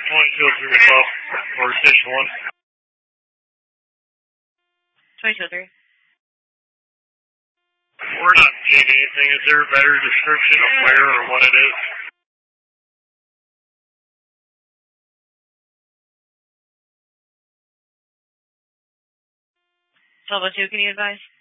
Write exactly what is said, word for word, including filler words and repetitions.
One two three twelve or station one. Twenty two three. We're not seeing anything. Is there a better description of where or what it is? Level two, can you advise?